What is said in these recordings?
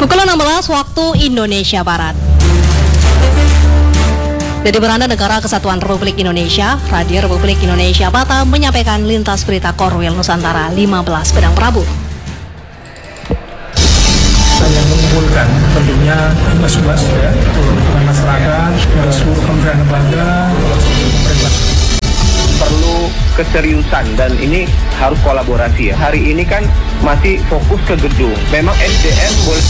Pukul 16 waktu Indonesia Barat. Dari beranda Negara Kesatuan Republik Indonesia, Radio Republik Indonesia Batam menyampaikan lintas berita Korwil Nusantara 15 Pedang Prabu. Yang mengumpulkan tentunya tugas-tugas ya, dengan masyarakat, seluruh kementerian lembaga, perlu keseriusan dan ini harus kolaborasi ya. Hari ini kan masih fokus ke gedung. Memang SDM boleh.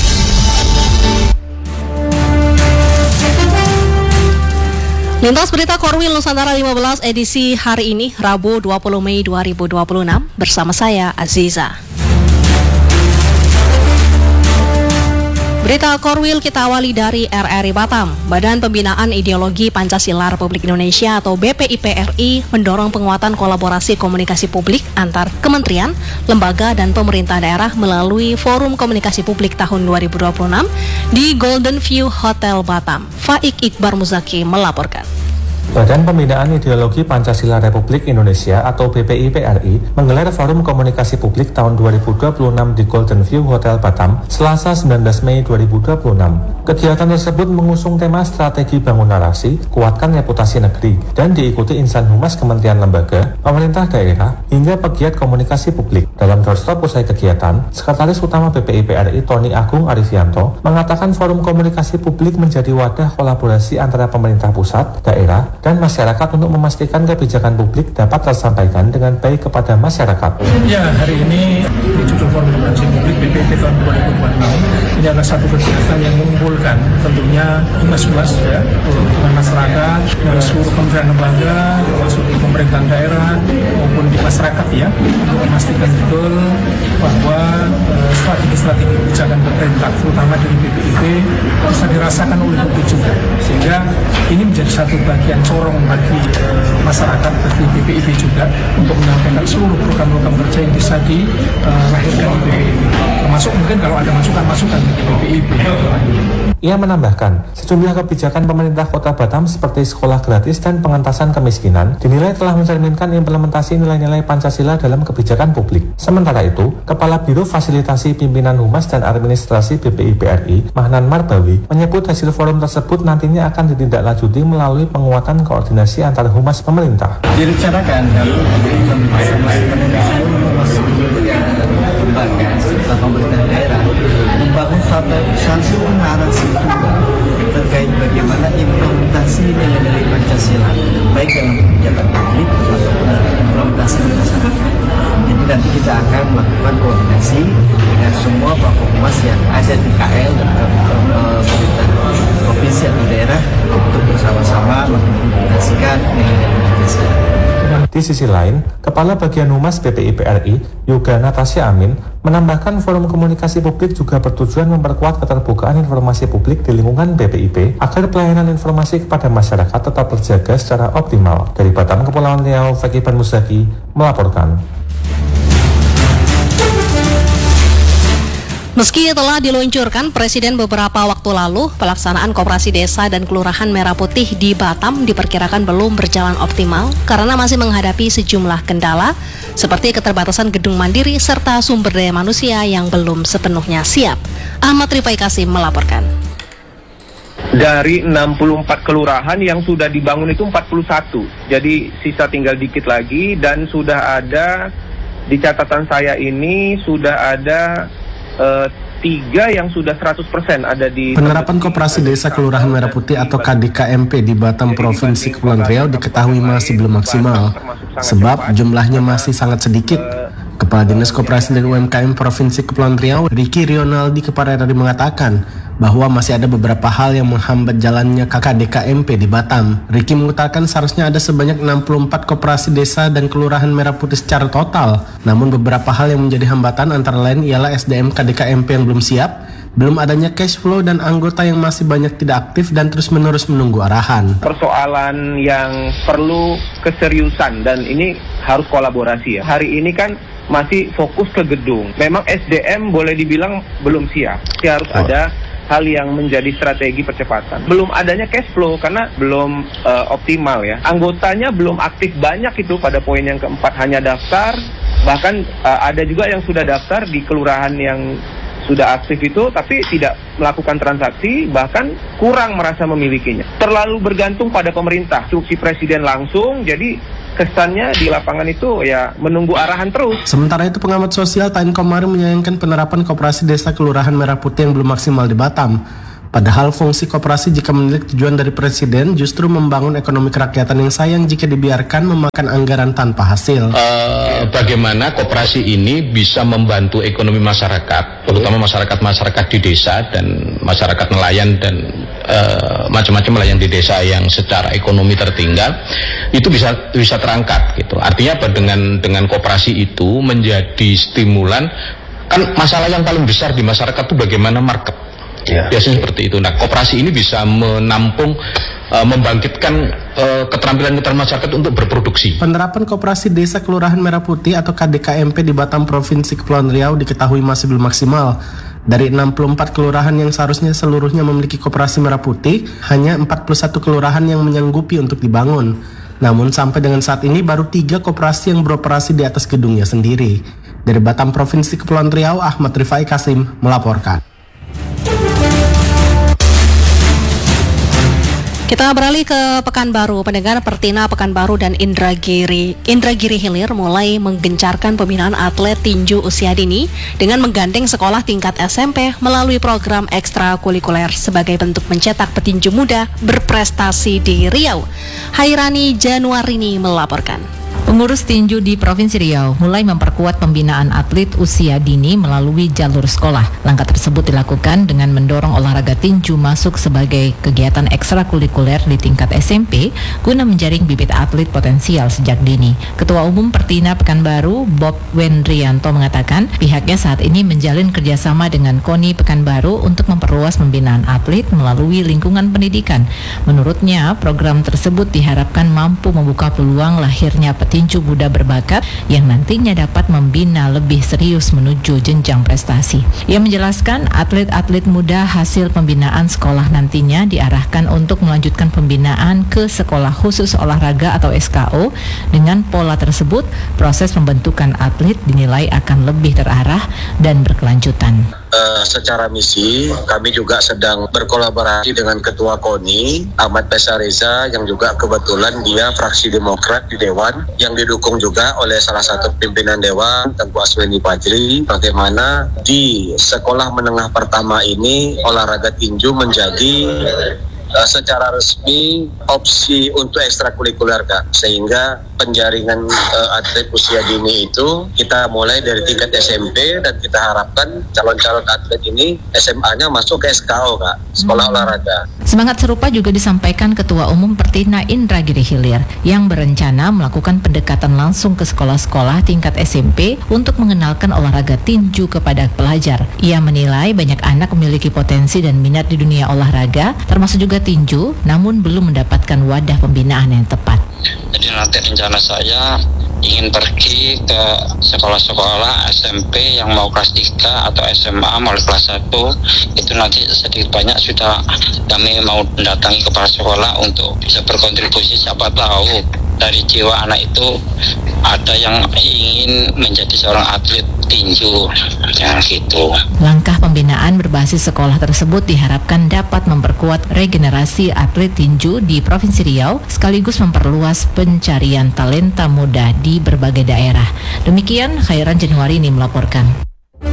Lintas berita Korwil Nusantara 15 edisi hari ini Rabu 20 Mei 2026 bersama saya Aziza. Berita Korwil kita awali dari RRI Batam. Badan Pembinaan Ideologi Pancasila Republik Indonesia atau BPIP RI mendorong penguatan kolaborasi komunikasi publik antar kementerian, lembaga, dan pemerintah daerah melalui Forum Komunikasi Publik tahun 2026 di Golden View Hotel Batam. Faik Iqbar Muzaki melaporkan. Badan Pembinaan Ideologi Pancasila Republik Indonesia atau BPIP RI menggelar Forum Komunikasi Publik tahun 2026 di Golden View Hotel Batam, Selasa 19 Mei 2026. Kegiatan tersebut mengusung tema strategi bangun narasi, kuatkan reputasi negeri, dan diikuti insan humas kementerian lembaga, pemerintah daerah, hingga pegiat komunikasi publik. Dalam doorstop usai kegiatan, Sekretaris Utama BPIP RI Tony Agung Arifianto mengatakan Forum Komunikasi Publik menjadi wadah kolaborasi antara pemerintah pusat, daerah, dan masyarakat untuk memastikan kebijakan publik dapat tersampaikan dengan baik kepada masyarakat. Ya, hari ini di judul Forum Komunikasi Publik BPIP tahun 2026 ini adalah satu kegiatan yang mengumpulkan tentunya tugas-tugas ya, dengan masyarakat, seluruh kementerian lembaga, termasuk di pemerintahan daerah maupun di masyarakat ya, untuk memastikan betul bahwa strategi-strategi kebijakan pemerintah terutama dari BPIP bisa dirasakan oleh publik juga, sehingga ini menjadi satu bagian corong bagi masyarakat, bagi BPIP juga untuk menyampaikan seluruh program-program kerja yang bisa dilahirkan di BPIP, termasuk mungkin kalau ada masukan-masukan di BPIP. Ia menambahkan, sejumlah kebijakan pemerintah Kota Batam seperti sekolah gratis dan pengentasan kemiskinan dinilai telah mencerminkan implementasi nilai-nilai Pancasila dalam kebijakan publik. Sementara itu, Kepala Biro Fasilitasi Pimpinan Humas dan Administrasi BPIP RI, Mahnan Marbawi, menyebut hasil forum tersebut nantinya akan ditindaklanjuti melalui penguatan koordinasi antar humas pemerintah. Direncanakan kalau lembaga serta pemerintah daerah membangun satu narasi terkait bagaimana implementasi nilai-nilai Pancasila baik dalam kebijakan publik maupun dalam implementasi masyarakat. Jadi nanti kita akan melakukan koordinasi dengan semua pokok humas yang ada di KL dan pemerintah provinsi atau daerah untuk bersama-sama mengimplementasikan nilai-nilai Pancasila. Di sisi lain, Kepala Bagian Humas BPIP RI, Yoga Natasha Amin, menambahkan Forum Komunikasi Publik juga bertujuan memperkuat keterbukaan informasi publik di lingkungan BPIP agar pelayanan informasi kepada masyarakat tetap terjaga secara optimal. Dari Batam, Kepulauan Riau, Faik Iqbar Muzaki melaporkan. Meski telah diluncurkan Presiden beberapa waktu lalu, pelaksanaan Koperasi Desa dan Kelurahan Merah Putih di Batam diperkirakan belum berjalan optimal karena masih menghadapi sejumlah kendala seperti keterbatasan gedung mandiri serta sumber daya manusia yang belum sepenuhnya siap. Ahmad Rifai Kasim melaporkan. Dari 64 kelurahan yang sudah dibangun itu 41. Jadi sisa tinggal dikit lagi dan sudah ada di catatan saya ini sudah ada 3 yang sudah 100% ada di penerapan Koperasi Desa Kelurahan Merah Putih atau KDKMP di Batam Provinsi Kepulauan Riau diketahui masih belum maksimal sebab jumlahnya masih sangat sedikit. Kepala Dinas Koperasi dan UMKM Provinsi Kepulauan Riau, Riki Rionaldi kepada RRI mengatakan bahwa masih ada beberapa hal yang menghambat jalannya KDKMP di Batam. Riki mengutarakan seharusnya ada sebanyak 64 koperasi desa dan kelurahan Merah Putih secara total. Namun beberapa hal yang menjadi hambatan antara lain ialah SDM KDKMP yang belum siap, belum adanya cash flow dan anggota yang masih banyak tidak aktif dan terus-menerus menunggu arahan. Persoalan yang perlu keseriusan dan ini harus kolaborasi ya. Hari ini kan masih fokus ke gedung. Memang SDM boleh dibilang belum siap. Harus ada hal yang menjadi strategi percepatan. Belum adanya cash flow karena belum optimal ya. Anggotanya belum aktif banyak itu pada poin yang keempat, hanya daftar. Bahkan ada juga yang sudah daftar di kelurahan yang sudah aktif itu tapi tidak melakukan transaksi, bahkan kurang merasa memilikinya. Terlalu bergantung pada pemerintah, instruksi presiden langsung, jadi kesannya di lapangan itu ya menunggu arahan terus. Sementara itu pengamat sosial Tain Komari menyayangkan penerapan koperasi desa Kelurahan Merah Putih yang belum maksimal di Batam. Padahal fungsi koperasi jika menilik tujuan dari presiden justru membangun ekonomi kerakyatan yang sayang jika dibiarkan memakan anggaran tanpa hasil. Bagaimana koperasi ini bisa membantu ekonomi masyarakat, terutama masyarakat di desa dan masyarakat nelayan dan macam-macam nelayan di desa yang secara ekonomi tertinggal, itu bisa terangkat gitu. Artinya apa, dengan koperasi itu menjadi stimulan. Kan masalah yang paling besar di masyarakat itu bagaimana market. Ya. Biasanya seperti itu. Nah, koperasi ini bisa menampung, membangkitkan keterampilan masyarakat untuk berproduksi. Penerapan koperasi desa Kelurahan Merah Putih atau KDKMP di Batam Provinsi Kepulauan Riau diketahui masih belum maksimal. Dari 64 kelurahan yang seharusnya seluruhnya memiliki koperasi Merah Putih, hanya 41 kelurahan yang menyanggupi untuk dibangun. Namun sampai dengan saat ini baru 3 koperasi yang beroperasi di atas gedungnya sendiri. Dari Batam Provinsi Kepulauan Riau, Ahmad Rifai Kasim melaporkan. Kita beralih ke Pekanbaru. Pendengar, Pertina Pekanbaru dan Indragiri Hilir mulai menggencarkan pembinaan atlet tinju usia dini dengan menggandeng sekolah tingkat SMP melalui program ekstrakurikuler sebagai bentuk mencetak petinju muda berprestasi di Riau. Hairani Januarini melaporkan. Pengurus tinju di Provinsi Riau mulai memperkuat pembinaan atlet usia dini melalui jalur sekolah. Langkah tersebut dilakukan dengan mendorong olahraga tinju masuk sebagai kegiatan ekstrakurikuler di tingkat SMP guna menjaring bibit atlet potensial sejak dini. Ketua Umum Pertina Pekanbaru, Bob Wendrianto mengatakan pihaknya saat ini menjalin kerjasama dengan KONI Pekanbaru untuk memperluas pembinaan atlet melalui lingkungan pendidikan. Menurutnya, program tersebut diharapkan mampu membuka peluang lahirnya petinju muda berbakat yang nantinya dapat membina lebih serius menuju jenjang prestasi. Ia menjelaskan atlet-atlet muda hasil pembinaan sekolah nantinya diarahkan untuk melanjutkan pembinaan ke sekolah khusus olahraga atau SKO. Dengan pola tersebut, proses pembentukan atlet dinilai akan lebih terarah dan berkelanjutan. Secara misi, kami juga sedang berkolaborasi dengan Ketua KONI, Ahmad Pesa Reza, yang juga kebetulan dia fraksi Demokrat di Dewan, yang didukung juga oleh salah satu pimpinan Dewan, Tengku Asweni Fajri, bagaimana di sekolah menengah pertama ini olahraga tinju menjadi secara resmi opsi untuk ekstrakurikuler, Kak. Sehingga penjaringan atlet usia dini itu kita mulai dari tingkat SMP dan kita harapkan calon-calon atlet ini SMA-nya masuk ke SKO, Kak, sekolah olahraga. Semangat serupa juga disampaikan Ketua Umum Pertina Indragiri Hilir yang berencana melakukan pendekatan langsung ke sekolah-sekolah tingkat SMP untuk mengenalkan olahraga tinju kepada pelajar. Ia menilai banyak anak memiliki potensi dan minat di dunia olahraga, termasuk juga tinju, namun belum mendapatkan wadah pembinaan yang tepat. Jadi nanti rencana saya ingin pergi ke sekolah-sekolah SMP yang mau kelas 3 atau SMA mulai kelas 1, itu nanti sedikit banyak sudah kami mau mendatangi kepala sekolah untuk bisa berkontribusi. Siapa tahu dari jiwa anak itu ada yang ingin menjadi seorang atlet tinju, ya gitu. Langkah pembinaan berbasis sekolah tersebut diharapkan dapat memperkuat regenerasi atlet tinju di Provinsi Riau sekaligus memperluas pencarian talenta muda di berbagai daerah. Demikian Khairan Januarini melaporkan.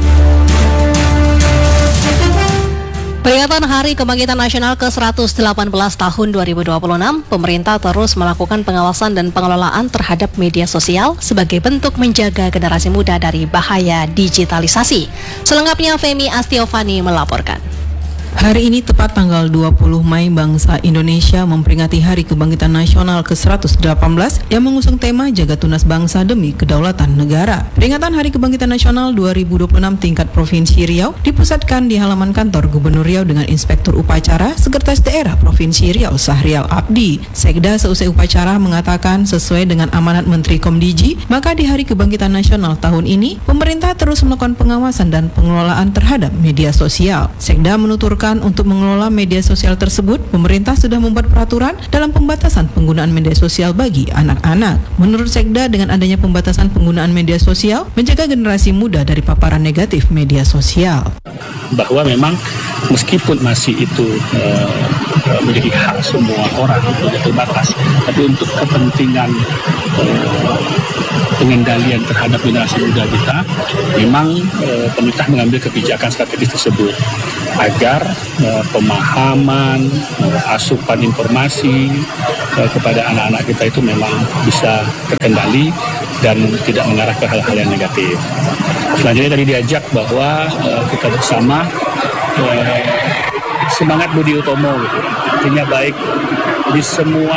Peringatan Hari Kebangkitan Nasional ke-118 tahun 2026, pemerintah terus melakukan pengawasan dan pengelolaan terhadap media sosial sebagai bentuk menjaga generasi muda dari bahaya digitalisasi. Selengkapnya Femi Astiovani melaporkan. Hari ini tepat tanggal 20 Mei bangsa Indonesia memperingati Hari Kebangkitan Nasional ke-118 yang mengusung tema Jaga Tunas Bangsa Demi Kedaulatan Negara. Peringatan Hari Kebangkitan Nasional 2026 tingkat Provinsi Riau dipusatkan di halaman kantor Gubernur Riau dengan Inspektur Upacara Sekretaris Daerah Provinsi Riau Sahrial Abdi. Sekda seusai upacara mengatakan sesuai dengan amanat Menteri Komdiji, maka di Hari Kebangkitan Nasional tahun ini pemerintah terus melakukan pengawasan dan pengelolaan terhadap media sosial. Sekda menuturkan menyebutkan untuk mengelola media sosial tersebut, pemerintah sudah membuat peraturan dalam pembatasan penggunaan media sosial bagi anak-anak. Menurut Sekda, dengan adanya pembatasan penggunaan media sosial, menjaga generasi muda dari paparan negatif media sosial. Bahwa memang meskipun masih itu menjadi hak semua orang, tidak terbatas, tapi untuk kepentingan pengendalian terhadap generasi muda kita, memang pemerintah mengambil kebijakan strategis tersebut agar pemahaman, asupan informasi kepada anak-anak kita itu memang bisa terkendali dan tidak mengarah ke hal-hal yang negatif. Selanjutnya tadi diajak bahwa kita bersama semangat Budi Utomo, gitu. Artinya baik di semua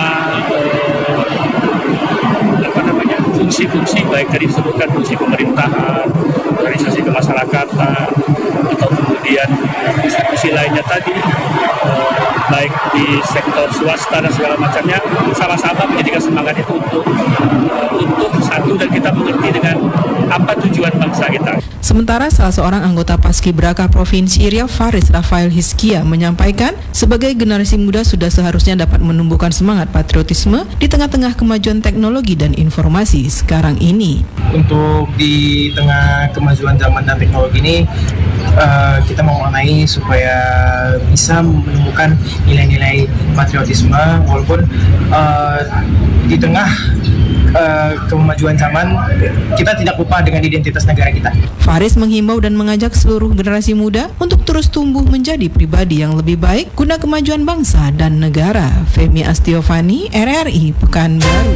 fungsi-fungsi, baik tadi disebutkan fungsi pemerintahan, organisasi kemasyarakatan, atau kemudian fungsi lainnya tadi, baik di sektor swasta dan segala macamnya, sama-sama menjadikan semangat itu untuk satu dan kita mengerti dengan apa tujuan bangsa kita. Sementara salah seorang anggota Paskibraka Provinsi Riau, Faris Rafael Hizkia, menyampaikan sebagai generasi muda sudah seharusnya dapat menumbuhkan semangat patriotisme di tengah-tengah kemajuan teknologi dan informasi sekarang ini. Untuk di tengah kemajuan zaman dan teknologi ini, kita memaknai supaya bisa menemukan nilai-nilai patriotisme walaupun di tengah kemajuan zaman kita tidak lupa dengan identitas negara kita. Faris menghimbau dan mengajak seluruh generasi muda untuk terus tumbuh menjadi pribadi yang lebih baik guna kemajuan bangsa dan negara. Femi Astiovani, RRI Pekanbaru.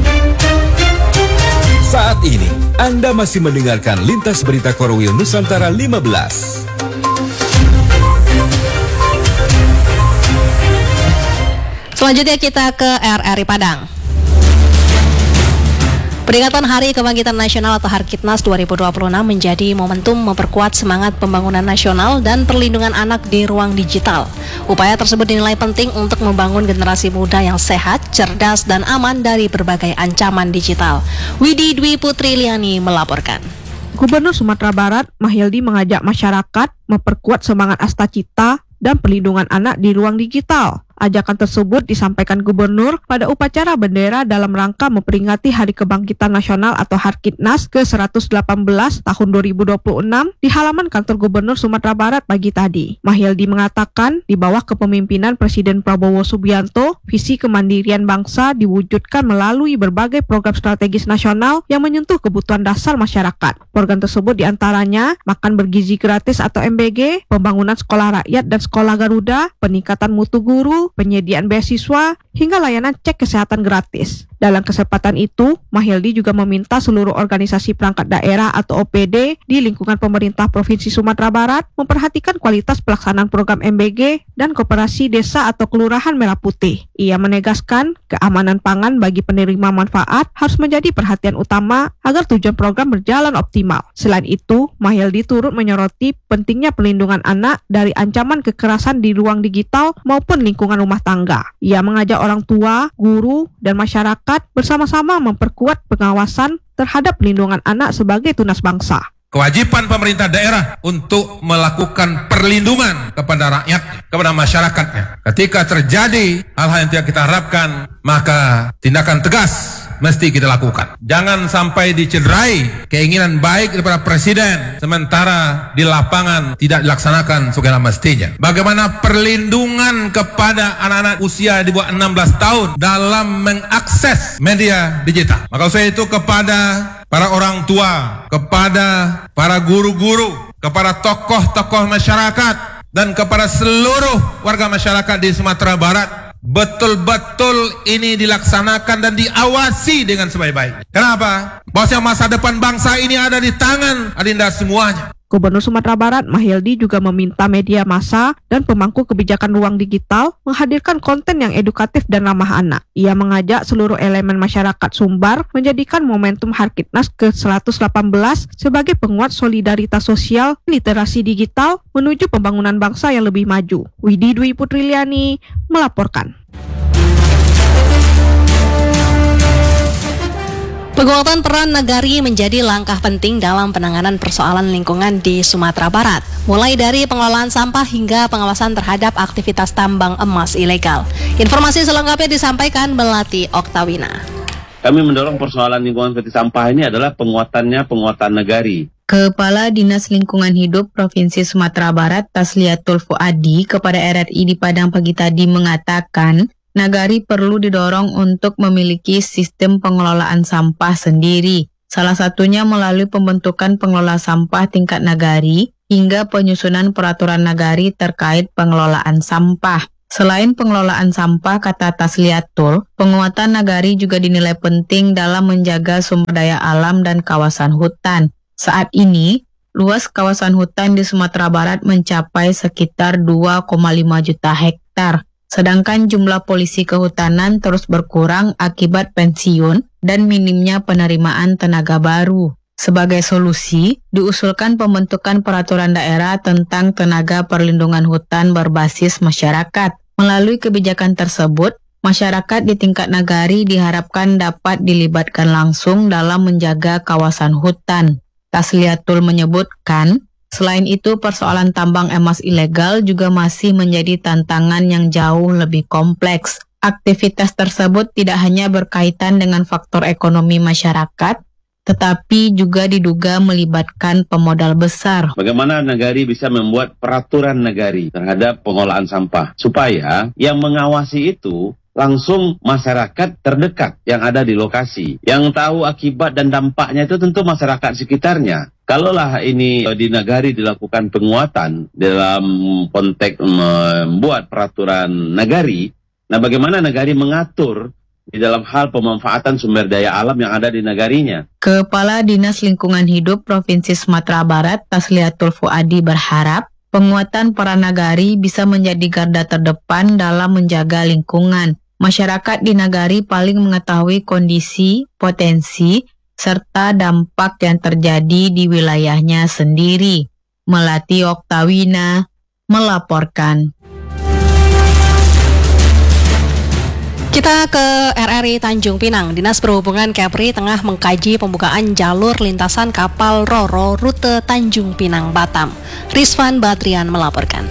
Saat ini Anda masih mendengarkan Lintas Berita Korwil Nusantara 15. Selanjutnya kita ke RRI Padang. Peringatan Hari Kebangkitan Nasional atau Harkitnas 2026 menjadi momentum memperkuat semangat pembangunan nasional dan perlindungan anak di ruang digital. Upaya tersebut dinilai penting untuk membangun generasi muda yang sehat, cerdas, dan aman dari berbagai ancaman digital. Widi Dwi Putri Liani melaporkan. Gubernur Sumatera Barat, Mahyildi, mengajak masyarakat memperkuat semangat Astacita dan perlindungan anak di ruang digital. Ajakan tersebut disampaikan Gubernur pada upacara bendera dalam rangka memperingati Hari Kebangkitan Nasional atau Harkitnas ke-118 tahun 2026 di halaman kantor Gubernur Sumatera Barat pagi tadi. Mahyildi mengatakan di bawah kepemimpinan Presiden Prabowo Subianto, visi kemandirian bangsa diwujudkan melalui berbagai program strategis nasional yang menyentuh kebutuhan dasar masyarakat. Program tersebut diantaranya makan bergizi gratis atau MBG, pembangunan sekolah rakyat dan sekolah Garuda, peningkatan mutu guru, penyediaan beasiswa, hingga layanan cek kesehatan gratis. Dalam kesempatan itu, Mahyildi juga meminta seluruh organisasi perangkat daerah atau OPD di lingkungan pemerintah Provinsi Sumatera Barat memperhatikan kualitas pelaksanaan program MBG dan koperasi desa atau kelurahan Merah Putih. Ia menegaskan keamanan pangan bagi penerima manfaat harus menjadi perhatian utama agar tujuan program berjalan optimal. Selain itu, Mahyildi turut menyoroti pentingnya perlindungan anak dari ancaman kekerasan di ruang digital maupun lingkungan rumah tangga. Ia mengajak orang tua, guru, dan masyarakat bersama-sama memperkuat pengawasan terhadap perlindungan anak sebagai tunas bangsa. Kewajiban pemerintah daerah untuk melakukan perlindungan kepada rakyat, kepada masyarakatnya. Ketika terjadi hal-hal yang tidak kita harapkan, maka tindakan tegas mesti kita lakukan. Jangan sampai dicederai keinginan baik daripada Presiden, sementara di lapangan tidak dilaksanakan segala mestinya. Bagaimana perlindungan kepada anak-anak usia di bawah 16 tahun dalam mengakses media digital. Maka saya itu kepada para orang tua, kepada para guru-guru, kepada tokoh-tokoh masyarakat, dan kepada seluruh warga masyarakat di Sumatera Barat, betul-betul ini dilaksanakan dan diawasi dengan sebaik-baik. Kenapa? Bahwasanya masa depan bangsa ini ada di tangan adinda semuanya. Gubernur Sumatera Barat, Mahyildi, juga meminta media massa dan pemangku kebijakan ruang digital menghadirkan konten yang edukatif dan ramah anak. Ia mengajak seluruh elemen masyarakat Sumbar menjadikan momentum Harkitnas ke-118 sebagai penguat solidaritas sosial literasi digital menuju pembangunan bangsa yang lebih maju. Widi Dwi Putri Liani melaporkan. Penguatan peran nagari menjadi langkah penting dalam penanganan persoalan lingkungan di Sumatera Barat, mulai dari pengelolaan sampah hingga pengawasan terhadap aktivitas tambang emas ilegal. Informasi selengkapnya disampaikan Melati Oktawina. Kami mendorong persoalan lingkungan seperti sampah ini adalah penguatan nagari. Kepala Dinas Lingkungan Hidup Provinsi Sumatera Barat, Tasliatul Fuadi, kepada RRI di Padang pagi tadi mengatakan, nagari perlu didorong untuk memiliki sistem pengelolaan sampah sendiri. Salah satunya melalui pembentukan pengelola sampah tingkat nagari hingga penyusunan peraturan nagari terkait pengelolaan sampah. Selain pengelolaan sampah, kata Tasliatul, penguatan nagari juga dinilai penting dalam menjaga sumber daya alam dan kawasan hutan. Saat ini, luas kawasan hutan di Sumatera Barat mencapai sekitar 2,5 juta hektar. Sedangkan jumlah polisi kehutanan terus berkurang akibat pensiun dan minimnya penerimaan tenaga baru. Sebagai solusi, diusulkan pembentukan peraturan daerah tentang tenaga perlindungan hutan berbasis masyarakat. Melalui kebijakan tersebut, masyarakat di tingkat nagari diharapkan dapat dilibatkan langsung dalam menjaga kawasan hutan. Tasliatul menyebutkan, selain itu, persoalan tambang emas ilegal juga masih menjadi tantangan yang jauh lebih kompleks. Aktivitas tersebut tidak hanya berkaitan dengan faktor ekonomi masyarakat, tetapi juga diduga melibatkan pemodal besar. Bagaimana nagari bisa membuat peraturan nagari terhadap pengolahan sampah, supaya yang mengawasi itu langsung masyarakat terdekat yang ada di lokasi. Yang tahu akibat dan dampaknya itu tentu masyarakat sekitarnya. Kalaulah ini di nagari dilakukan penguatan dalam konteks membuat peraturan nagari, nah bagaimana nagari mengatur di dalam hal pemanfaatan sumber daya alam yang ada di nagarinya. Kepala Dinas Lingkungan Hidup Provinsi Sumatera Barat, Tasliatul Fuadi berharap penguatan peran nagari bisa menjadi garda terdepan dalam menjaga lingkungan. Masyarakat di nagari paling mengetahui kondisi, potensi, serta dampak yang terjadi di wilayahnya sendiri. Melati Oktawina melaporkan. Kita ke RRI Tanjung Pinang. Dinas Perhubungan Kepri tengah mengkaji pembukaan jalur lintasan kapal Roro rute Tanjung Pinang Batam. Rizvan Batrian melaporkan.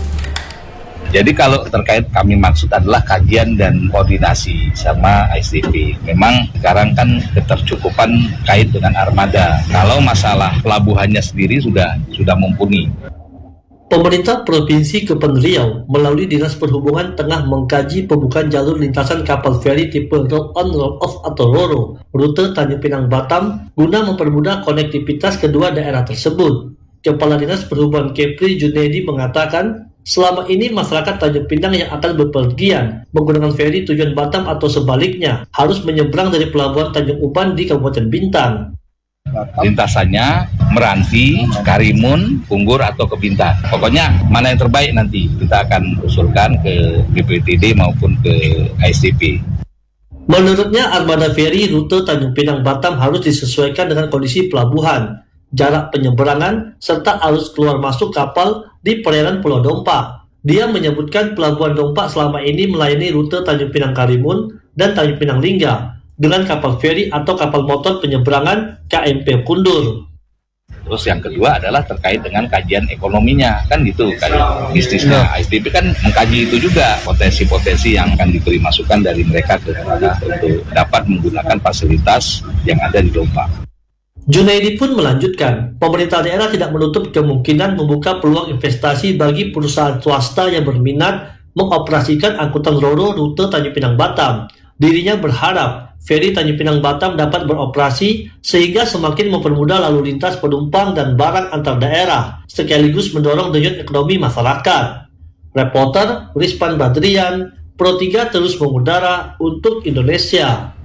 Jadi kalau terkait kami maksud adalah kajian dan koordinasi sama ISDP. Memang sekarang kan ketercukupan kait dengan armada. Kalau masalah pelabuhannya sendiri sudah mumpuni. Pemerintah Provinsi Kepulauan Riau melalui Dinas Perhubungan tengah mengkaji pembukaan jalur lintasan kapal feri tipe roll-on roll-off atau RORO rute Tanjung Pinang Batam guna mempermudah konektivitas kedua daerah tersebut. Kepala Dinas Perhubungan Kepri Junaidi mengatakan, selama ini masyarakat Tanjung Pinang yang akan bepergian menggunakan feri tujuan Batam atau sebaliknya harus menyeberang dari Pelabuhan Tanjung Uban di Kabupaten Bintang. Lintasannya Meranti, Karimun, Punggur atau ke Bintan. Pokoknya mana yang terbaik nanti kita akan usulkan ke BPTD maupun ke ISDP. Menurutnya armada feri rute Tanjung Pinang Batam harus disesuaikan dengan kondisi pelabuhan, jarak penyeberangan, serta arus keluar masuk kapal di perairan Pulau Dompa. Dia menyebutkan Pelabuhan Dompa selama ini melayani rute Tanjung Pinang Karimun dan Tanjung Pinang Lingga dengan kapal feri atau kapal motor penyeberangan KMP Kundur. Terus yang kedua adalah terkait dengan kajian ekonominya, kan gitu kan bisnisnya. ISDP kan mengkaji itu juga potensi-potensi yang akan diberi masukan dari mereka kepada untuk dapat menggunakan fasilitas yang ada di Dompa. Junaidi pun melanjutkan, pemerintah daerah tidak menutup kemungkinan membuka peluang investasi bagi perusahaan swasta yang berminat mengoperasikan angkutan RORO rute Tanjung Pinang Batam. Dirinya berharap feri Tanjung Pinang Batam dapat beroperasi sehingga semakin mempermudah lalu lintas penumpang dan barang antar daerah, sekaligus mendorong denyut ekonomi masyarakat. Reporter Rizvan Badrian, Pro 3 terus mengudara untuk Indonesia.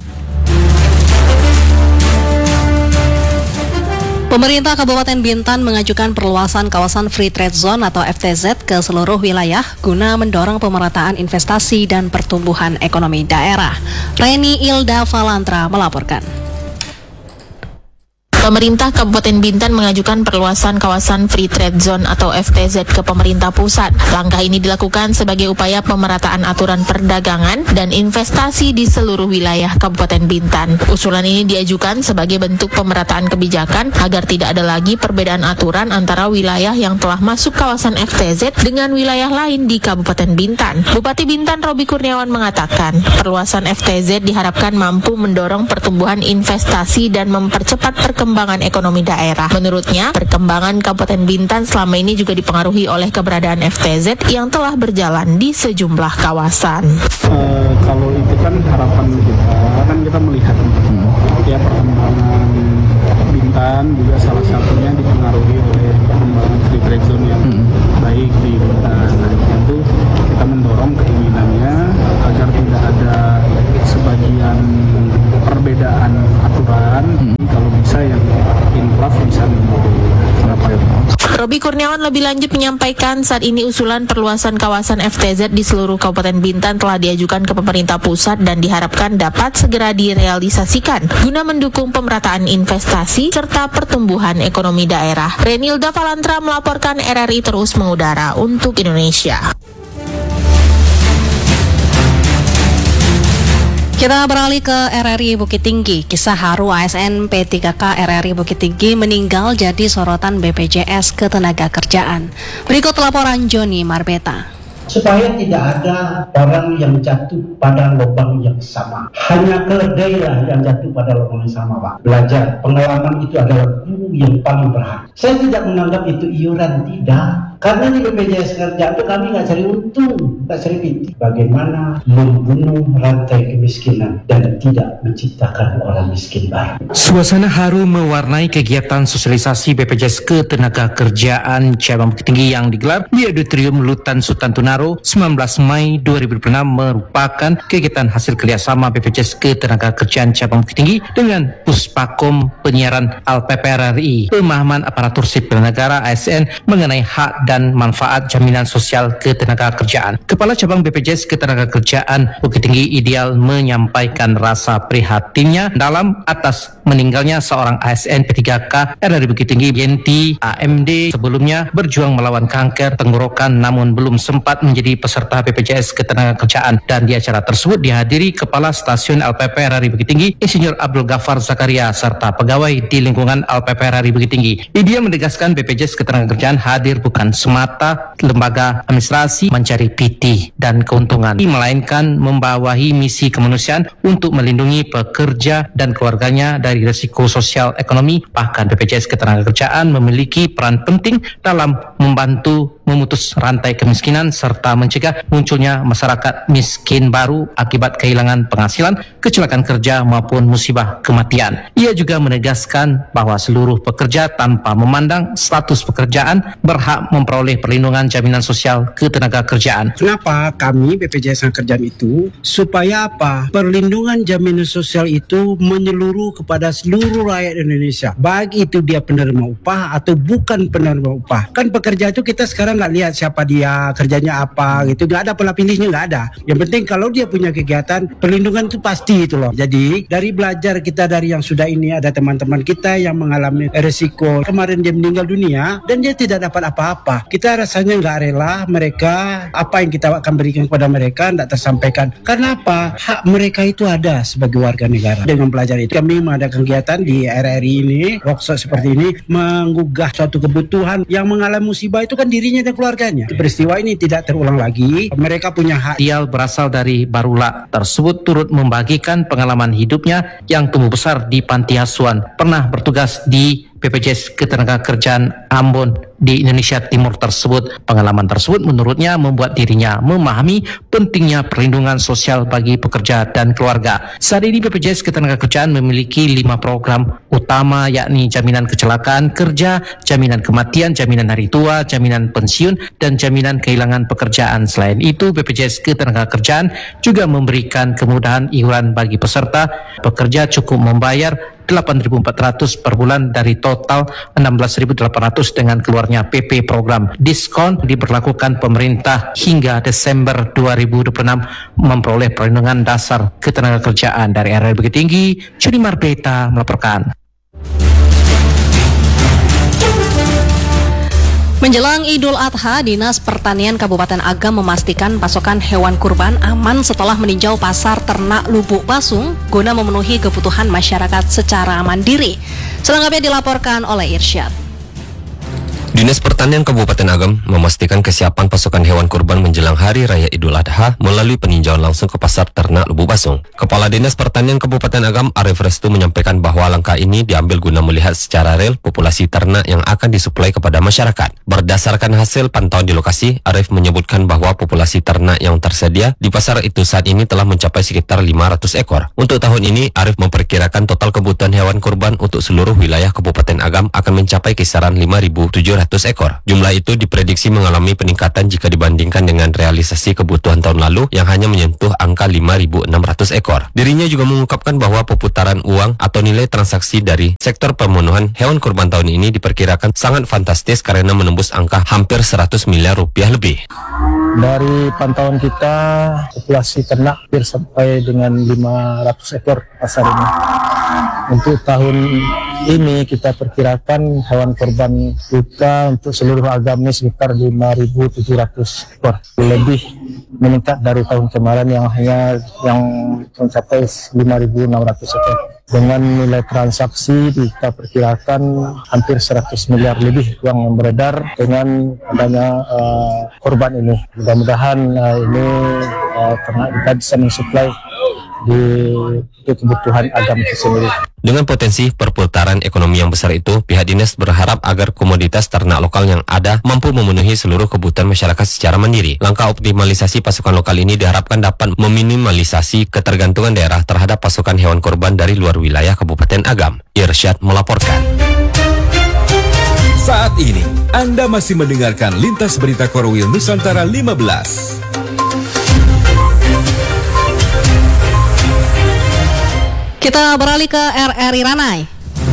Pemerintah Kabupaten Bintan mengajukan perluasan kawasan Free Trade Zone atau FTZ ke seluruh wilayah guna mendorong pemerataan investasi dan pertumbuhan ekonomi daerah. Reni Ilda Valantra melaporkan. Pemerintah Kabupaten Bintan mengajukan perluasan kawasan Free Trade Zone atau FTZ ke pemerintah pusat. Langkah ini dilakukan sebagai upaya pemerataan aturan perdagangan dan investasi di seluruh wilayah Kabupaten Bintan. Usulan ini diajukan sebagai bentuk pemerataan kebijakan agar tidak ada lagi perbedaan aturan antara wilayah yang telah masuk kawasan FTZ dengan wilayah lain di Kabupaten Bintan. Bupati Bintan Robi Kurniawan mengatakan, perluasan FTZ diharapkan mampu mendorong pertumbuhan investasi dan mempercepat perkembangan ekonomi daerah. Menurutnya, perkembangan Kabupaten Bintan selama ini juga dipengaruhi oleh keberadaan FTZ yang telah berjalan di sejumlah kawasan. Kalau itu kan harapan kita melihat ya perkembangan Bintan juga salah satunya dipengaruhi oleh perkembangan Free Trade Zone yang baik di Bintan. Nah, tentu kita mendorong keinginannya agar tidak ada sebagian perbedaan aturan, kalau bisa yang inflaf bisa mencapai. Robi Kurniawan lebih lanjut menyampaikan saat ini usulan perluasan kawasan FTZ di seluruh Kabupaten Bintan telah diajukan ke pemerintah pusat dan diharapkan dapat segera direalisasikan guna mendukung pemerataan investasi serta pertumbuhan ekonomi daerah. Renilda Palantra melaporkan RRI Terus Mengudara untuk Indonesia. Kita beralih ke RRI Bukit Tinggi. Kisah haru ASN P3K RRI Bukit Tinggi meninggal jadi sorotan BPJS Ketenagakerjaan. Berikut laporan Joni Marbeta. Supaya tidak ada orang yang jatuh pada lubang yang sama. Hanya keledailah yang jatuh pada lubang yang sama, Pak. Belajar, pengalaman itu adalah guru yang paling berharga. Saya tidak menganggap itu iuran, tidak. Karena di BPJS Kerjaan itu kami nggak cari untung, nggak cari pinti. Bagaimana membunuh rantai kemiskinan dan tidak menciptakan orang miskin baru. Suasana haru mewarnai kegiatan sosialisasi BPJS Ketenagakerjaan Cabang Bukit Tinggi yang digelar di Auditorium Lutan Sultan Tunaro 19 Mei 2006 merupakan kegiatan hasil kerjasama BPJS Ketenagakerjaan Cabang Bukit Tinggi dengan Puspakom Penyiaran Al-PPRRI, Pemahaman Aparatur Sipil Negara ASN mengenai hak dan manfaat jaminan sosial ketenagakerjaan. Kepala Cabang BPJS Ketenagakerjaan Bukit Tinggi Ideal menyampaikan rasa prihatinnya dalam atas meninggalnya seorang ASN P3K RRI Bukit Tinggi Yenti AMD, sebelumnya berjuang melawan kanker tenggorokan namun belum sempat menjadi peserta BPJS Ketenagakerjaan, dan di acara tersebut dihadiri Kepala Stasiun LPP RRI Bukit Tinggi Insinyur Abdul Ghaffar Zakaria serta pegawai di lingkungan LPP RRI Bukit Tinggi. Dia menegaskan BPJS Ketenagakerjaan hadir bukan semata lembaga administrasi mencari PT dan keuntungan, melainkan membawahi misi kemanusiaan untuk melindungi pekerja dan keluarganya dari risiko sosial ekonomi. Bahkan BPJS Ketenagakerjaan memiliki peran penting dalam membantu memutus rantai kemiskinan serta mencegah munculnya masyarakat miskin baru akibat kehilangan penghasilan, kecelakaan kerja maupun musibah kematian. Ia juga menegaskan bahwa seluruh pekerja tanpa memandang status pekerjaan berhak memperoleh perlindungan jaminan sosial ketenagakerjaan. Kenapa kami BPJS Ketenagakerjaan itu? Supaya apa? Perlindungan jaminan sosial itu menyeluruh kepada seluruh rakyat Indonesia, baik itu dia penerima upah atau bukan penerima upah. Kan pekerja itu kita sekarang nggak lihat siapa dia, kerjanya apa gitu, nggak ada pola pilihnya, nggak ada. Yang penting kalau dia punya kegiatan, perlindungan itu pasti itu loh. Jadi dari belajar kita dari yang sudah ini, ada teman-teman kita yang mengalami resiko kemarin dia meninggal dunia dan dia tidak dapat apa-apa. Kita rasanya nggak rela mereka, apa yang kita akan berikan kepada mereka tidak tersampaikan. Karena apa? Hak mereka itu ada sebagai warga negara. Dengan belajar itu kami mengadakan kegiatan di RRI ini, workshop seperti ini, menggugah suatu kebutuhan yang mengalami musibah itu kan dirinya dan keluarganya. Peristiwa ini tidak terulang lagi. Mereka punya hak. Dia berasal dari Barula tersebut turut membagikan pengalaman hidupnya yang tumbuh besar di panti asuhan, pernah bertugas di BPJS Ketenagakerjaan Ambon di Indonesia Timur tersebut. Pengalaman tersebut menurutnya membuat dirinya memahami pentingnya perlindungan sosial bagi pekerja dan keluarga. Saat ini BPJS Ketenagakerjaan memiliki 5 program utama, yakni jaminan kecelakaan kerja, jaminan kematian, jaminan hari tua, jaminan pensiun, dan jaminan kehilangan pekerjaan. Selain itu, BPJS Ketenagakerjaan juga memberikan kemudahan iuran bagi peserta. Pekerja cukup membayar 8.400 per bulan dari total 16.800 dengan keluarnya PP program. Diskon diberlakukan pemerintah hingga Desember 2026 memperoleh perlindungan dasar ketenagakerjaan. Dari RRI Bukit Tinggi, Joni Marbeta melaporkan. Menjelang Idul Adha, Dinas Pertanian Kabupaten Agam memastikan pasokan hewan kurban aman setelah meninjau pasar ternak Lubuk Pasung guna memenuhi kebutuhan masyarakat secara mandiri. Selengkapnya dilaporkan oleh Irsyad. Dinas Pertanian Kabupaten Agam memastikan kesiapan pasokan hewan kurban menjelang Hari Raya Idul Adha melalui peninjauan langsung ke pasar ternak Lubuk Pasung. Kepala Dinas Pertanian Kabupaten Agam, Arif Restu, menyampaikan bahwa langkah ini diambil guna melihat secara real populasi ternak yang akan disuplai kepada masyarakat. Berdasarkan hasil pantauan di lokasi, Arif menyebutkan bahwa populasi ternak yang tersedia di pasar itu saat ini telah mencapai sekitar 500 ekor. Untuk tahun ini, Arif memperkirakan total kebutuhan hewan kurban untuk seluruh wilayah Kabupaten Agam akan mencapai kisaran 5.700 ekor. Jumlah itu diprediksi mengalami peningkatan jika dibandingkan dengan realisasi kebutuhan tahun lalu yang hanya menyentuh angka 5.600 ekor. Dirinya juga mengungkapkan bahwa perputaran uang atau nilai transaksi dari sektor pemenuhan hewan kurban tahun ini diperkirakan sangat fantastis karena menembus angka hampir 100 miliar rupiah lebih. Dari pantauan kita, populasi ternak hampir sampai dengan 500 ekor pasar ini. Untuk tahun ini kita perkirakan hewan kurban kita untuk seluruh agam ini sekitar 5.700 ekor. Lebih meningkat dari tahun kemarin yang mencapai 5.600 ekor. Dengan nilai transaksi kita perkirakan hampir 100 miliar lebih uang yang beredar dengan adanya korban ini. Mudah-mudahan ini ternak kita bisa mensuplai di kebutuhan agam itu sendiri. Dengan potensi perputaran ekonomi yang besar itu, pihak dinas berharap agar komoditas ternak lokal yang ada mampu memenuhi seluruh kebutuhan masyarakat secara mandiri. Langkah optimalisasi pasukan lokal ini diharapkan dapat meminimalisasi ketergantungan daerah terhadap pasukan hewan kurban dari luar wilayah Kabupaten Agam. Irsyad melaporkan. Saat ini, Anda masih mendengarkan Lintas Berita Korwil Nusantara 15. Kita beralih ke RRI Ranai.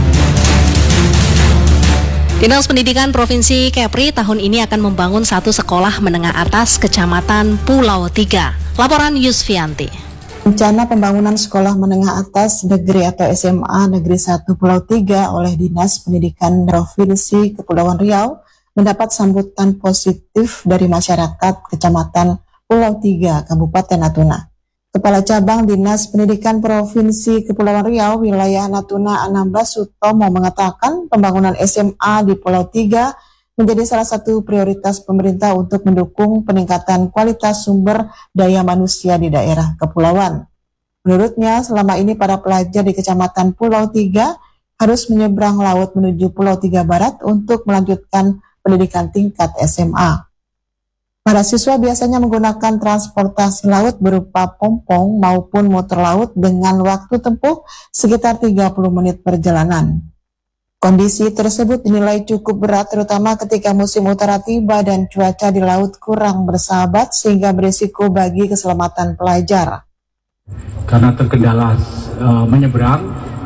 Dinas Pendidikan Provinsi Kepri tahun ini akan membangun satu sekolah menengah atas Kecamatan Pulau Tiga. Laporan Yusfianti. Rencana pembangunan sekolah menengah atas negeri atau SMA Negeri 1 Pulau Tiga oleh Dinas Pendidikan Provinsi Kepulauan Riau mendapat sambutan positif dari masyarakat Kecamatan Pulau Tiga, Kabupaten Natuna. Kepala Cabang Dinas Pendidikan Provinsi Kepulauan Riau wilayah Natuna Anambas Sutomo mengatakan pembangunan SMA di Pulau Tiga menjadi salah satu prioritas pemerintah untuk mendukung peningkatan kualitas sumber daya manusia di daerah kepulauan. Menurutnya, selama ini para pelajar di Kecamatan Pulau Tiga harus menyeberang laut menuju Pulau Tiga Barat untuk melanjutkan pendidikan tingkat SMA. Para siswa biasanya menggunakan transportasi laut berupa pompong maupun motor laut dengan waktu tempuh sekitar 30 menit perjalanan. Kondisi tersebut dinilai cukup berat terutama ketika musim utara tiba dan cuaca di laut kurang bersahabat sehingga berisiko bagi keselamatan pelajar. Karena terkendala menyeberang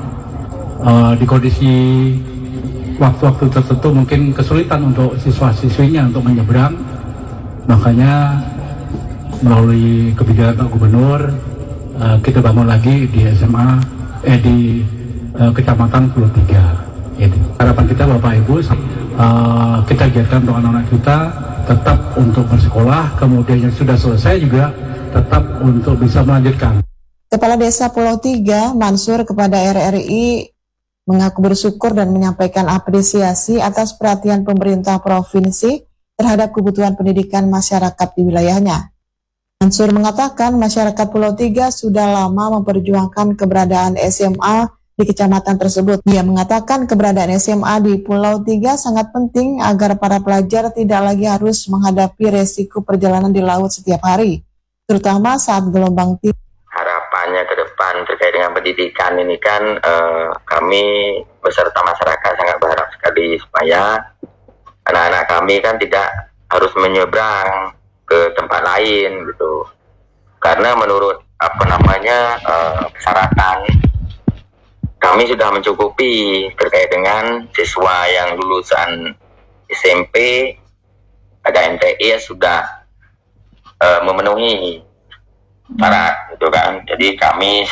di kondisi waktu-waktu tertentu mungkin kesulitan untuk siswa-siswinya untuk menyeberang. Makanya melalui kebijakan Pak Gubernur kita bangun lagi di SMA di Kecamatan Pulau Tiga. Harapan kita Bapak Ibu kita giatkan untuk anak-anak kita tetap untuk bersekolah, kemudian yang sudah selesai juga tetap untuk bisa melanjutkan. Kepala Desa Pulau Tiga Mansur kepada RRI mengaku bersyukur dan menyampaikan apresiasi atas perhatian pemerintah provinsi terhadap kebutuhan pendidikan masyarakat di wilayahnya. Mansur mengatakan masyarakat Pulau Tiga sudah lama memperjuangkan keberadaan SMA di kecamatan tersebut. Dia mengatakan keberadaan SMA di Pulau Tiga sangat penting agar para pelajar tidak lagi harus menghadapi resiko perjalanan di laut setiap hari, terutama saat gelombang tinggi. Harapannya ke depan terkait dengan pendidikan ini kan kami beserta masyarakat sangat berharap sekali supaya anak-anak kami kan tidak harus menyeberang ke tempat lain gitu. Karena menurut persyaratan kami sudah mencukupi terkait dengan siswa yang lulusan SMP ada MTI sudah memenuhi syarat gitu kan. Jadi kami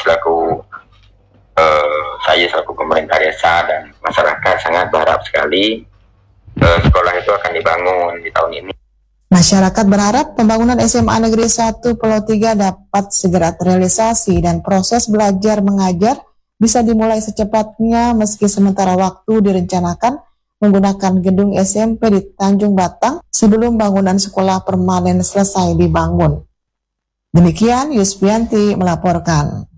saya selaku pemerintah desa dan masyarakat sangat berharap sekali sekolah itu akan dibangun di tahun ini. Masyarakat berharap pembangunan SMA Negeri 1 Pulau 3 dapat segera terrealisasi dan proses belajar mengajar bisa dimulai secepatnya meski sementara waktu direncanakan menggunakan gedung SMP di Tanjung Batang sebelum bangunan sekolah permanen selesai dibangun. Demikian Yusbianti melaporkan.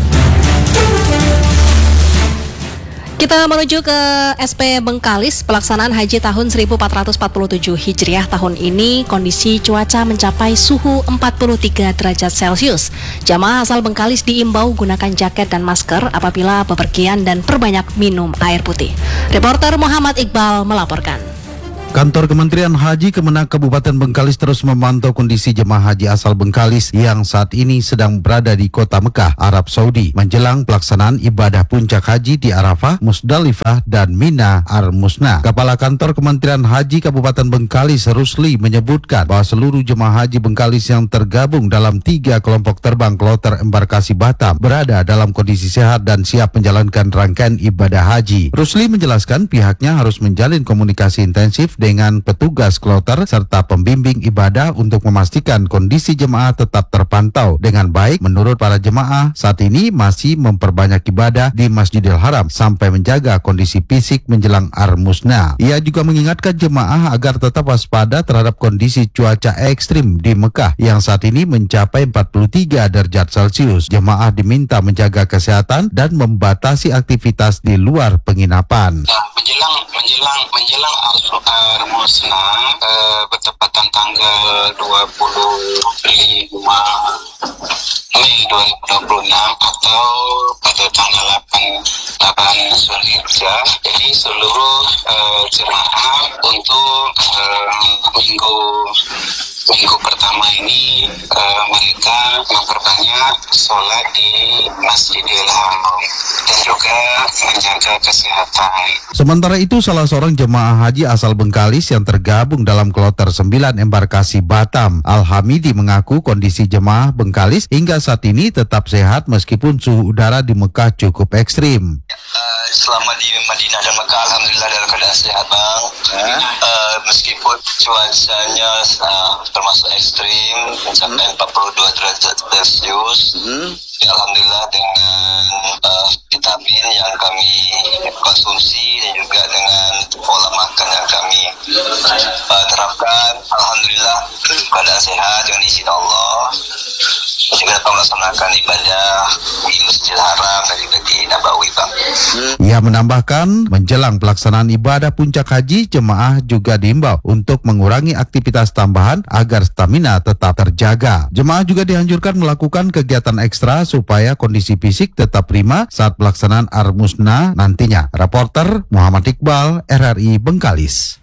Kita menuju ke SP Bengkalis. Pelaksanaan haji tahun 1447 Hijriah tahun ini kondisi cuaca mencapai suhu 43 derajat Celcius. Jamaah asal Bengkalis diimbau gunakan jaket dan masker apabila bepergian dan perbanyak minum air putih. Reporter Muhammad Iqbal melaporkan. Kantor Kementerian Haji Kemenak Kabupaten Bengkalis terus memantau kondisi jemaah haji asal Bengkalis yang saat ini sedang berada di kota Mekah, Arab Saudi menjelang pelaksanaan ibadah puncak haji di Arafah, Musdalifah, dan Mina Al-Musna. Kepala Kantor Kementerian Haji Kabupaten Bengkalis Rusli menyebutkan bahwa seluruh jemaah haji Bengkalis yang tergabung dalam 3 kelompok terbang kloter embarkasi Batam berada dalam kondisi sehat dan siap menjalankan rangkaian ibadah haji. Rusli menjelaskan pihaknya harus menjalin komunikasi intensif dengan petugas kloter serta pembimbing ibadah untuk memastikan kondisi jemaah tetap terpantau dengan baik. Menurut para jemaah, saat ini masih memperbanyak ibadah di Masjidil Haram sampai menjaga kondisi fisik menjelang Ar-Musna. Ia juga mengingatkan jemaah agar tetap waspada terhadap kondisi cuaca ekstrim di Mekah yang saat ini mencapai 43 derajat Celcius. Jemaah diminta menjaga kesehatan dan membatasi aktivitas di luar penginapan. Menjelang Ar-Musna bertepatan tanggal 25 Mei 2026 atau pada tanggal 8 Zulhijjah. Jadi seluruh jemaah untuk minggu pertama ini mereka memperbanyak sholat di Masjidil Haram dan juga menjaga kesehatan. Sementara itu, salah seorang jemaah haji asal Bengkalis yang tergabung dalam kloter 9 embarkasi Batam, Al-Hamidi, mengaku kondisi jemaah Bengkalis hingga saat ini tetap sehat meskipun suhu udara di Mekah cukup ekstrim. Selama di Madinah dan Mekah, alhamdulillah dalam keadaan sehat, Bang. Meskipun cuacanya termasuk ekstrim, mencapai 42 derajat Celcius. Ya, alhamdulillah dengan vitamin yang kami konsumsi dan juga dengan pola makan yang kami terapkan, alhamdulillah keadaan sehat dengan izin Allah. Juga dapat melaksanakan ibadah di Masjidil Haram dan juga di Nabawi, Bang. Ia menambahkan, menjelang pelaksanaan ibadah puncak haji, jemaah juga diimbau untuk mengurangi aktivitas tambahan agar stamina tetap terjaga. Jemaah juga dianjurkan melakukan kegiatan ekstra supaya kondisi fisik tetap prima saat pelaksanaan Ar-Musna nantinya. Reporter Muhammad Iqbal, RRI Bengkalis.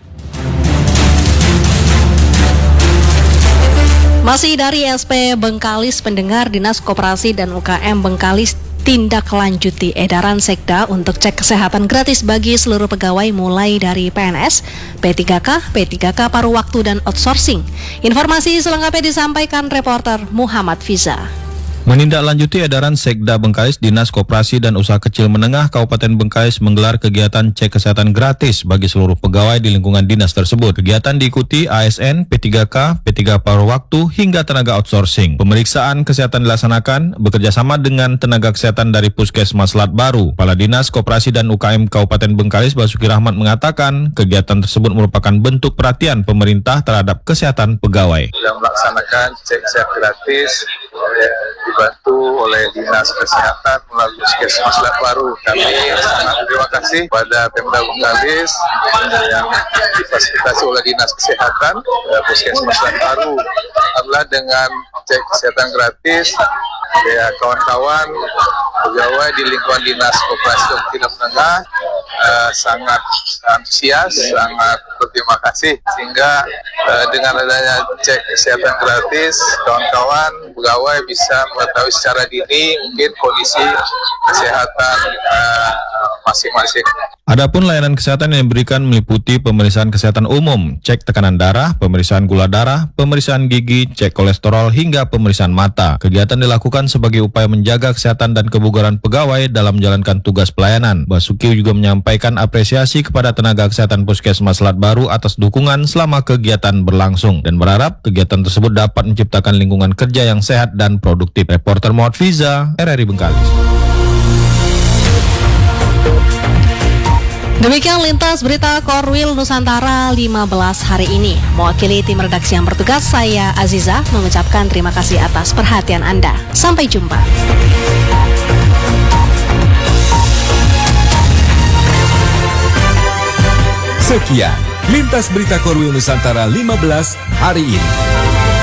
Masih dari SP Bengkalis, pendengar, Dinas Koperasi dan UKM Bengkalis tindak lanjuti edaran Sekda untuk cek kesehatan gratis bagi seluruh pegawai mulai dari PNS, P3K paruh waktu dan outsourcing. Informasi selengkapnya disampaikan reporter Muhammad Fiza. Menindaklanjuti edaran Sekda Bengkalis, Dinas Koperasi dan Usaha Kecil Menengah Kabupaten Bengkalis menggelar kegiatan cek kesehatan gratis bagi seluruh pegawai di lingkungan dinas tersebut. Kegiatan diikuti ASN, P3K paruh waktu hingga tenaga outsourcing. Pemeriksaan kesehatan dilaksanakan bekerjasama dengan tenaga kesehatan dari Puskesmas Selat Baru. Kepala Dinas Koperasi dan UKM Kabupaten Bengkalis Basuki Rahmat mengatakan kegiatan tersebut merupakan bentuk perhatian pemerintah terhadap kesehatan pegawai. Yang melaksanakan cek sehat gratis dibantu oleh Dinas Kesehatan melalui Puskesmas Selat Baru. Kami sangat terima kasih pada Pemda Bengkalis yang difasilitasi oleh Dinas Kesehatan Puskesmas Selat Baru. Alhamdulillah dengan cek kesehatan gratis, ya kawan-kawan pegawai di lingkungan Dinas Koperasi dan Usaha Menengah sangat antusias, sangat berterima kasih sehingga dengan adanya cek kesehatan gratis, kawan-kawan pegawai bisa mengetahui secara dini mungkin kondisi kesehatan masing-masing. Adapun layanan kesehatan yang diberikan meliputi pemeriksaan kesehatan umum, cek tekanan darah, pemeriksaan gula darah, pemeriksaan gigi, cek kolesterol, hingga pemeriksaan mata. Kegiatan dilakukan sebagai upaya menjaga kesehatan dan kebugaran pegawai dalam menjalankan tugas pelayanan. Basuki juga menyampaikan apresiasi kepada tenaga kesehatan Puskesmas Selat Baru atas dukungan selama kegiatan berlangsung dan berharap kegiatan tersebut dapat menciptakan lingkungan kerja yang sehat dan produktif. Reporter Muhammad Fiza, RRI Bengkalis. Demikian lintas berita Korwil Nusantara 15 hari ini. Mewakili tim redaksi yang bertugas, saya Aziza mengucapkan terima kasih atas perhatian Anda. Sampai jumpa. Sekian lintas berita Korwil Nusantara 15 hari ini.